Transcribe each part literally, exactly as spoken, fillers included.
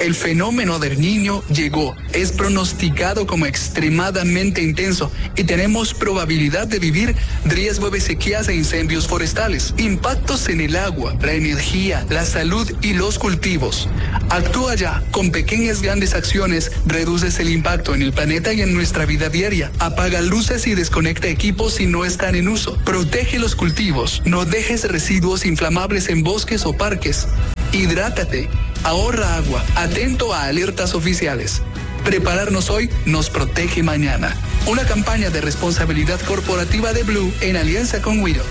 El fenómeno del Niño llegó, es pronosticado como extremadamente intenso y tenemos probabilidad de vivir riesgo de sequías e incendios forestales, impactos en el agua, la energía, la salud y los cultivos. Actúa ya, con pequeñas grandes acciones, reduces el impacto en el planeta y en nuestra vida diaria. Apaga luces y desconecta equipos si no están en uso. Protege los cultivos, no dejes residuos inflamables en bosques o parques. Hidrátate, ahorra agua, atento a alertas oficiales. Prepararnos hoy nos protege mañana. Una campaña de responsabilidad corporativa de Blue en alianza con Wido.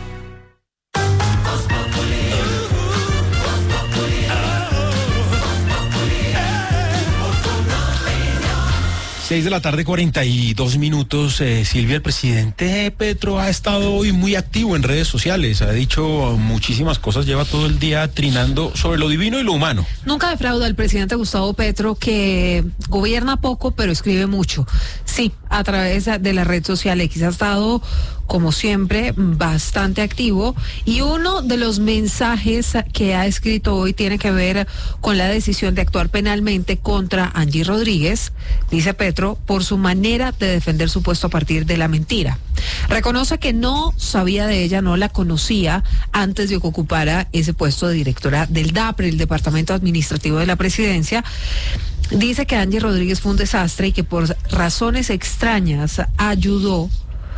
Seis de la tarde, cuarenta y dos minutos. Eh, Silvia, el presidente Petro ha estado hoy muy activo en redes sociales, ha dicho muchísimas cosas, lleva todo el día trinando sobre lo divino y lo humano. Nunca defrauda el presidente Gustavo Petro, que gobierna poco pero escribe mucho. Sí, a través de la red social X ha estado, como siempre, bastante activo, y uno de los mensajes que ha escrito hoy tiene que ver con la decisión de actuar penalmente contra Angie Rodríguez, dice Petro, por su manera de defender su puesto a partir de la mentira. Reconoce que no sabía de ella, no la conocía antes de que ocupara ese puesto de directora del DAPRE, el Departamento Administrativo de la Presidencia. Dice que Angie Rodríguez fue un desastre y que por razones extrañas ayudó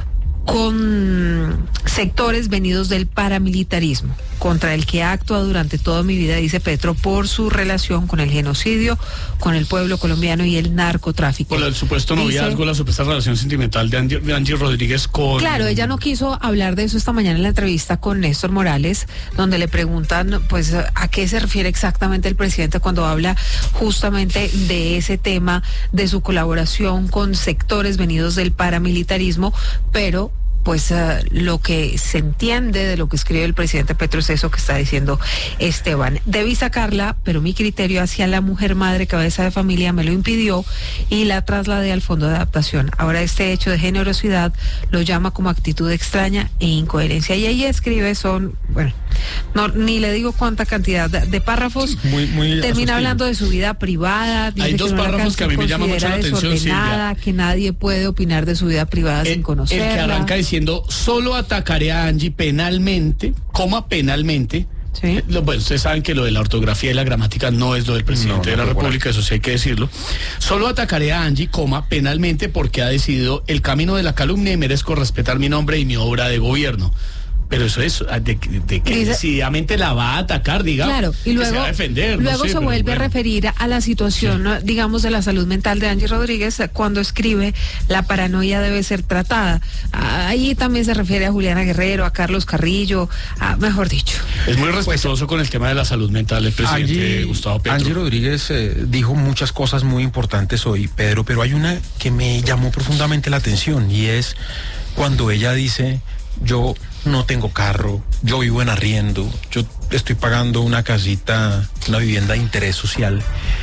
con sectores venidos del paramilitarismo, contra el que ha actuado durante toda mi vida, dice Petro, por su relación con el genocidio, con el pueblo colombiano y el narcotráfico. Por el supuesto noviazgo, la supuesta relación sentimental de Angie, de Angie Rodríguez con... Claro, ella no quiso hablar de eso esta mañana en la entrevista con Néstor Morales, donde le preguntan, pues, a qué se refiere exactamente el presidente cuando habla justamente de ese tema, de su colaboración con sectores venidos del paramilitarismo, pero pues uh, lo que se entiende de lo que escribe el presidente Petro es eso que está diciendo Esteban. Debí sacarla, pero mi criterio hacia la mujer madre, cabeza de familia, me lo impidió y la trasladé al fondo de adaptación. Ahora este hecho de generosidad lo llama como actitud extraña e incoherencia. Y ella escribe, son, bueno, no ni le digo cuánta cantidad de, de párrafos. Muy, muy Termina asustivo. Hablando de su vida privada. Hay dos que párrafos que a mí me llaman mucho la atención, Silvia. Que nadie puede opinar de su vida privada el, sin conocerla. El que arranca diciendo, solo atacaré a Angie penalmente, coma penalmente. Sí. Lo, bueno, ustedes saben que lo de la ortografía y la gramática no es lo del presidente No, no, de la no, República, eso sí hay que decirlo. Solo atacaré a Angie, coma, penalmente porque ha decidido el camino de la calumnia y merezco respetar mi nombre y mi obra de gobierno. Pero eso es de, de que Dice, decididamente la va a atacar, digamos. Claro, y luego, que se va a defender, luego no sé, se pero vuelve bueno. a referir a la situación, sí, digamos, de la salud mental de Angie Rodríguez cuando escribe la paranoia debe ser tratada. Ahí también se refiere a Juliana Guerrero, a Carlos Carrillo, a, mejor dicho. Es muy respetuoso pues, con el tema de la salud mental el presidente Angie, Gustavo Petro. Angie Rodríguez eh, dijo muchas cosas muy importantes hoy, Pedro, pero hay una que me llamó profundamente la atención y es cuando ella dice: yo no tengo carro, yo vivo en arriendo, yo estoy pagando una casita, una vivienda de interés social.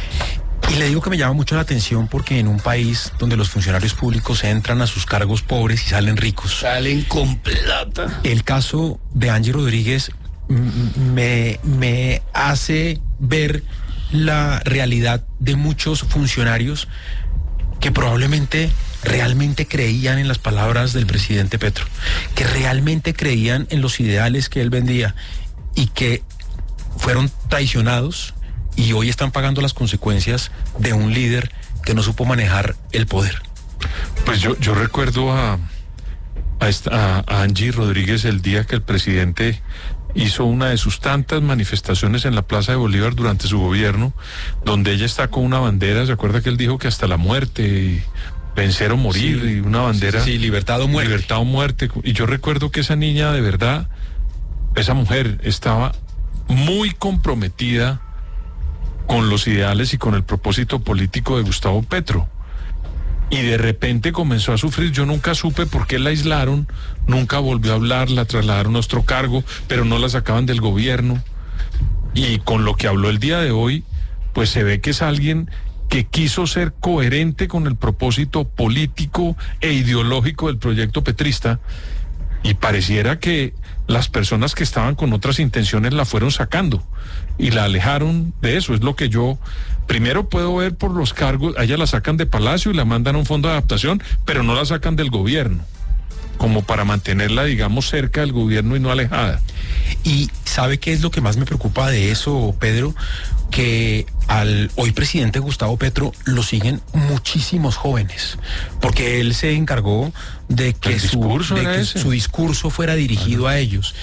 Y le digo que me llama mucho la atención porque en un país donde los funcionarios públicos entran a sus cargos pobres y salen ricos. Salen con plata. El caso de Angie Rodríguez me, me hace ver la realidad de muchos funcionarios que probablemente realmente creían en las palabras del presidente Petro, que realmente creían en los ideales que él vendía y que fueron traicionados y hoy están pagando las consecuencias de un líder que no supo manejar el poder. Pues yo, yo recuerdo a, a, esta, a Angie Rodríguez el día que el presidente hizo una de sus tantas manifestaciones en la Plaza de Bolívar durante su gobierno, donde ella está con una bandera. ¿Se acuerda que él dijo que hasta la muerte, y vencer o morir, sí, y una bandera? Sí, sí, libertad o muerte. Libertad o muerte. Y yo recuerdo que esa niña, de verdad, esa mujer estaba muy comprometida con los ideales y con el propósito político de Gustavo Petro. Y de repente comenzó a sufrir. Yo nunca supe por qué la aislaron, nunca volvió a hablar, la trasladaron a otro cargo, pero no la sacaban del gobierno. Y con lo que habló el día de hoy, pues se ve que es alguien que quiso ser coherente con el propósito político e ideológico del proyecto petrista, y pareciera que las personas que estaban con otras intenciones la fueron sacando. y la alejaron de eso. Es lo que yo primero puedo ver por los cargos. A ella la sacan de Palacio y la mandan a un fondo de adaptación, pero no la sacan del gobierno, como para mantenerla, digamos, cerca del gobierno y no alejada. Y ¿sabe qué es lo que más me preocupa de eso, Pedro? Que al hoy presidente Gustavo Petro lo siguen muchísimos jóvenes, porque él se encargó de que, su, discurso de era que ese. su discurso fuera dirigido a ellos.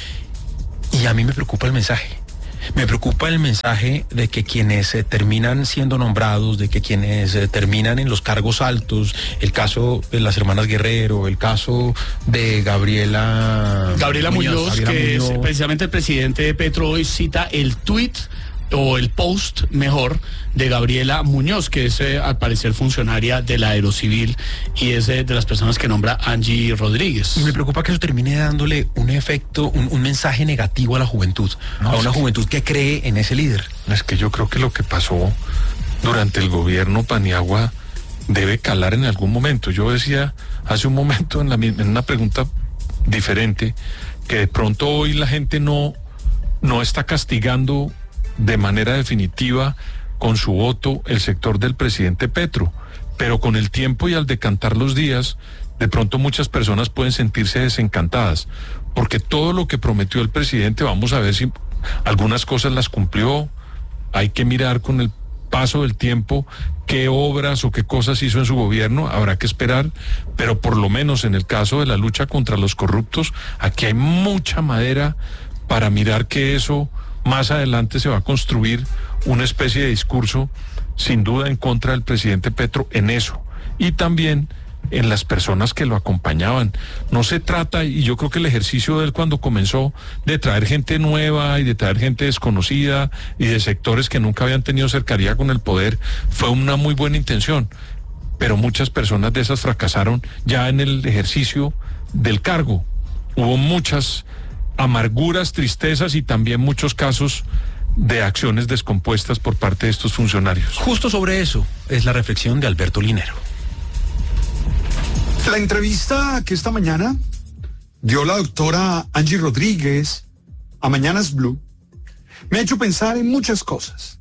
Y a mí me preocupa el mensaje. Me preocupa el mensaje de que quienes eh, terminan siendo nombrados, de que quienes eh, terminan en los cargos altos, el caso de las hermanas Guerrero, el caso de Gabriela... Gabriela Muñoz, Gabriela que Muñoz. es precisamente el presidente de Petro, hoy cita el tuit o el post, mejor, de Gabriela Muñoz, que es eh, al parecer funcionaria de la Aerocivil y es eh, de las personas que nombra Angie Rodríguez. Y me preocupa que eso termine dándole un efecto, un, un mensaje negativo a la juventud, No, a es una que- juventud que cree en ese líder. Es que yo creo que lo que pasó durante el gobierno Paniagua debe calar en algún momento. Yo decía hace un momento en, la, mi- en una pregunta diferente que de pronto hoy la gente no, no está castigando de manera definitiva con su voto el sector del presidente Petro, pero con el tiempo y al decantar los días, de pronto muchas personas pueden sentirse desencantadas, porque todo lo que prometió el presidente, vamos a ver si algunas cosas las cumplió. Hay que mirar con el paso del tiempo qué obras o qué cosas hizo en su gobierno, habrá que esperar, pero por lo menos en el caso de la lucha contra los corruptos, aquí hay mucha madera para mirar que eso más adelante se va a construir una especie de discurso sin duda en contra del presidente Petro en eso, y también en las personas que lo acompañaban. No se trata, y yo creo que el ejercicio de él cuando comenzó, de traer gente nueva y de traer gente desconocida y de sectores que nunca habían tenido cercanía con el poder, fue una muy buena intención, pero muchas personas de esas fracasaron ya en el ejercicio del cargo. Hubo muchas amarguras, tristezas y también muchos casos de acciones descompuestas por parte de estos funcionarios. Justo sobre eso es la reflexión de Alberto Linero. La entrevista que esta mañana dio la doctora Angie Rodríguez a Mañanas Blue me ha hecho pensar en muchas cosas,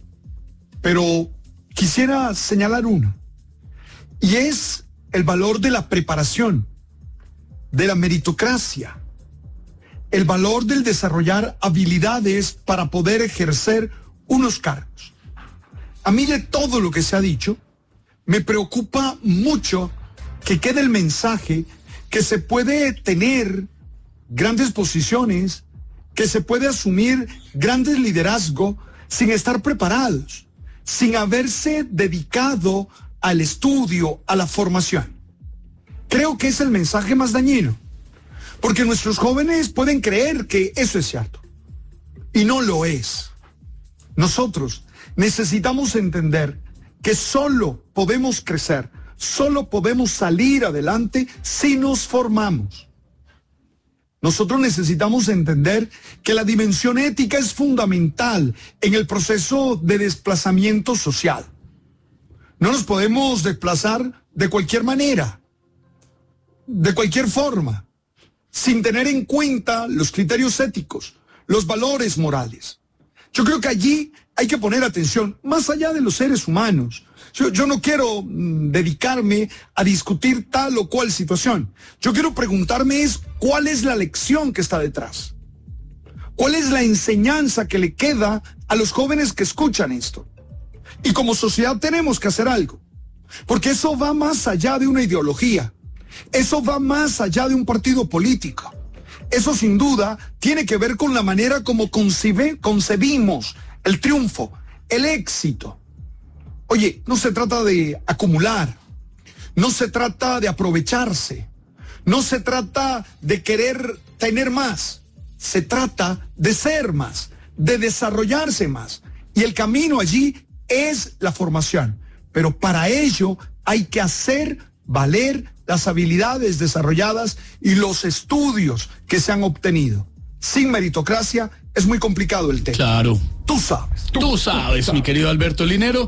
pero quisiera señalar una, y es el valor de la preparación, de la meritocracia, el valor del desarrollar habilidades para poder ejercer unos cargos. A mí, de todo lo que se ha dicho, me preocupa mucho que quede el mensaje que se puede tener grandes posiciones, que se puede asumir grandes liderazgos sin estar preparados, sin haberse dedicado al estudio, a la formación. Creo que es el mensaje más dañino, porque nuestros jóvenes pueden creer que eso es cierto, y no lo es. Nosotros necesitamos entender que solo podemos crecer, solo podemos salir adelante si nos formamos. Nosotros necesitamos entender que la dimensión ética es fundamental en el proceso de desplazamiento social. No nos podemos desplazar de cualquier manera, de cualquier forma, sin tener en cuenta los criterios éticos, los valores morales. Yo creo que allí hay que poner atención, más allá de los seres humanos. Yo, yo no quiero mm, dedicarme a discutir tal o cual situación. Yo quiero preguntarme es cuál es la lección que está detrás. ¿Cuál es la enseñanza que le queda a los jóvenes que escuchan esto? Y como sociedad tenemos que hacer algo, porque eso va más allá de una ideología. Eso va más allá de un partido político. Eso sin duda tiene que ver con la manera como concibe, concebimos el triunfo, el éxito. Oye, no se trata de acumular, no se trata de aprovecharse, no se trata de querer tener más, se trata de ser más, de desarrollarse más. Y el camino allí es la formación, pero para ello hay que hacer valer las habilidades desarrolladas y los estudios que se han obtenido. Sin meritocracia es muy complicado el tema. Claro. Tú sabes. Tú sabes, mi querido Alberto Linero.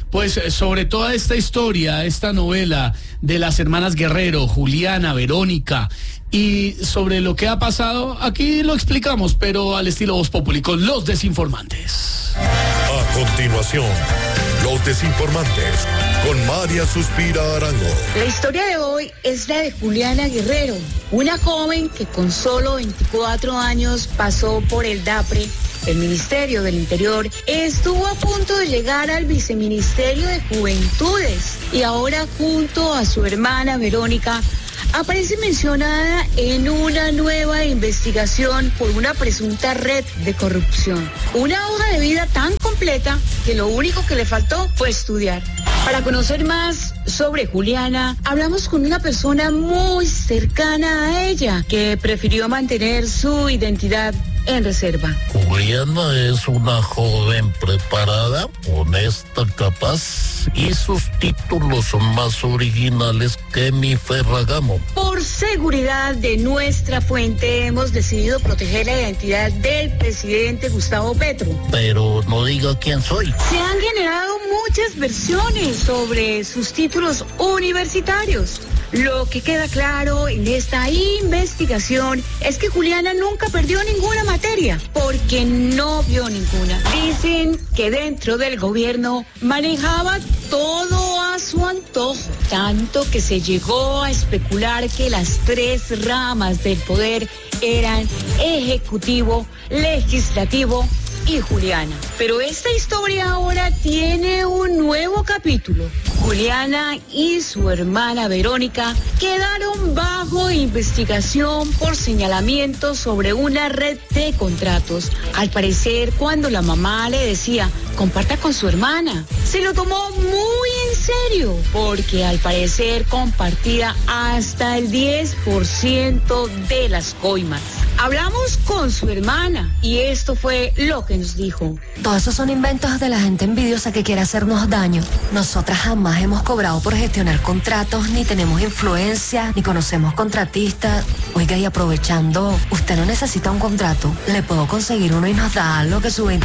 Pues sobre toda esta historia, esta novela de las hermanas Guerrero, Juliana, Verónica, y sobre lo que ha pasado, aquí lo explicamos, pero al estilo Voz Populi, con los desinformantes. A continuación, los desinformantes, con María Suspira Arango. La historia de hoy es la de Juliana Guerrero, una joven que con solo veinticuatro años pasó por el DAPRE, el Ministerio del Interior, estuvo a punto de llegar al Viceministerio de Juventudes y ahora junto a su hermana Verónica aparece mencionada en una nueva investigación por una presunta red de corrupción. Una hoja de vida tan completa que lo único que le faltó fue estudiar. Para conocer más sobre Juliana, hablamos con una persona muy cercana a ella que prefirió mantener su identidad en reserva. Juliana es una joven preparada, honesta, capaz, y sus títulos son más originales que mi Ferragamo. Por seguridad de nuestra fuente, hemos decidido proteger la identidad del presidente Gustavo Petro. Pero no diga quién soy. Se han generado muchas versiones sobre sus títulos universitarios. Lo que queda claro en esta investigación es que Juliana nunca perdió ninguna materia, porque no vio ninguna. Dicen que dentro del gobierno manejaba todo a su antojo, tanto que se llegó a especular que las tres ramas del poder eran ejecutivo, legislativo y Juliana. Pero esta historia ahora tiene un nuevo capítulo. Juliana y su hermana Verónica quedaron bajo investigación por señalamientos sobre una red de contratos. Al parecer, cuando la mamá le decía, comparta con su hermana, se lo tomó muy en serio, porque al parecer compartía hasta el diez por ciento de las coimas. Hablamos con su hermana y esto fue lo que nos dijo. Todos esos son inventos de la gente envidiosa que quiere hacernos daño. Nosotras jamás hemos cobrado por gestionar contratos, ni tenemos influencia, ni conocemos contratistas. Oiga, y aprovechando, usted no necesita un contrato, le puedo conseguir uno y nos da lo que suben.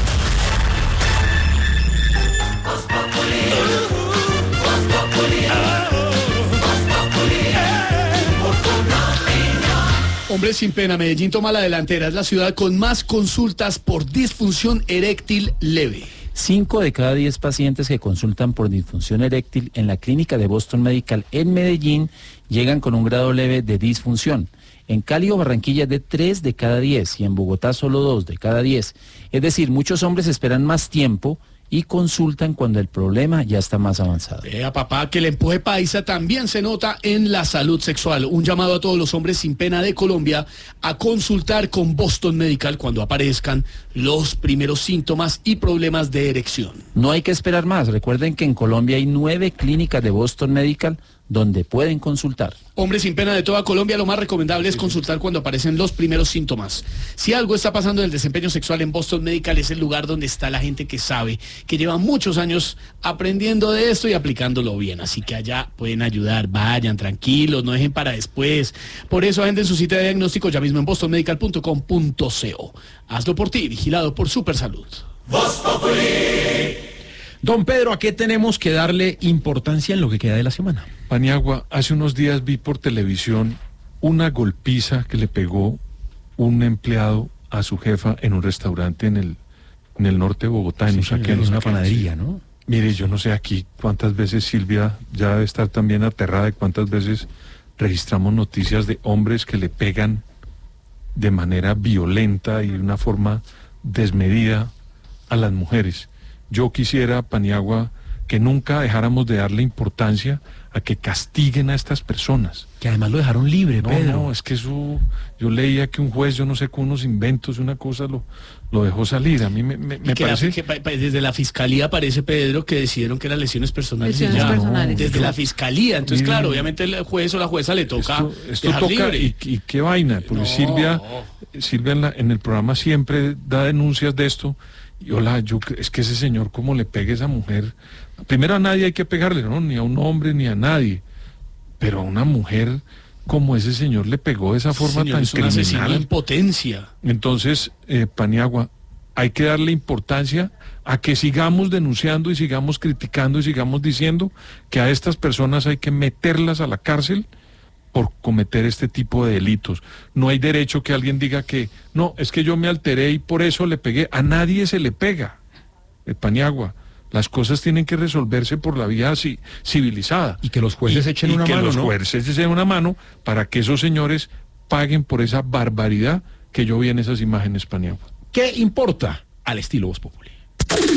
Hombres sin pena, Medellín toma la delantera. Es la ciudad con más consultas por disfunción eréctil leve. Cinco de cada diez pacientes que consultan por disfunción eréctil en la clínica de Boston Medical en Medellín llegan con un grado leve de disfunción. En Cali o Barranquilla es de tres de cada diez y en Bogotá solo dos de cada diez. Es decir, muchos hombres esperan más tiempo y consultan cuando el problema ya está más avanzado. Vea, papá, que el empuje paisa también se nota en la salud sexual. Un llamado a todos los hombres sin pena de Colombia a consultar con Boston Medical cuando aparezcan los primeros síntomas y problemas de erección. No hay que esperar más. Recuerden que en Colombia hay nueve clínicas de Boston Medical donde pueden consultar. Hombres sin pena de toda Colombia, lo más recomendable es consultar cuando aparecen los primeros síntomas. Si algo está pasando en el desempeño sexual en Boston Medical, es el lugar donde está la gente que sabe, que lleva muchos años aprendiendo de esto y aplicándolo bien. Así que allá pueden ayudar, vayan tranquilos, no dejen para después. Por eso agenden su cita de diagnóstico ya mismo en boston medical punto com punto co. Hazlo por ti, vigilado por Supersalud. Voz Populi. Don Pedro, ¿a qué tenemos que darle importancia en lo que queda de la semana? Paniagua, hace unos días vi por televisión una golpiza que le pegó un empleado a su jefa en un restaurante en el, en el norte de Bogotá, en Sí, un saqueo. en una panadería, ¿no? Mire, yo no sé aquí cuántas veces Silvia ya debe estar también aterrada de cuántas veces registramos noticias de hombres que le pegan de manera violenta y de una forma desmedida a las mujeres. Yo quisiera, Paniagua, que nunca dejáramos de darle importancia a que castiguen a estas personas. Que además lo dejaron libre, No, Pedro. no, es que eso, yo leía que un juez, yo no sé, con unos inventos, una cosa, lo, lo dejó salir. A mí me, me, me Y que la- parece... que pa- pa- desde la fiscalía parece, Pedro, que decidieron que eran lesiones personales. y Lesiones ya. personales. Desde la fiscalía. Entonces, Mire, claro, obviamente el juez o la jueza le toca Esto, esto dejar toca, libre. y, y qué vaina, porque No. Silvia, Silvia en, la- en el programa siempre da denuncias de esto. Y hola, yo, es que ese señor, como le pegue a esa mujer, primero a nadie hay que pegarle, ¿no? Ni a un hombre, ni a nadie. Pero a una mujer, como ese señor le pegó de esa forma Señor, tan es un asesino criminal. en potencia. Entonces, eh, Paniagua, hay que darle importancia a que sigamos denunciando y sigamos criticando y sigamos diciendo que a estas personas hay que meterlas a la cárcel por cometer este tipo de delitos. No hay derecho que alguien diga que, no, es que yo me alteré y por eso le pegué. A nadie se le pega, eh, Paniagua. Las cosas tienen que resolverse por la vía ci- civilizada. Y que los jueces Y- echen y una que mano, los ¿no? jueces echen una mano para que esos señores paguen por esa barbaridad que yo vi en esas imágenes, Paniagua. ¿Qué importa? Al estilo Voz Populi.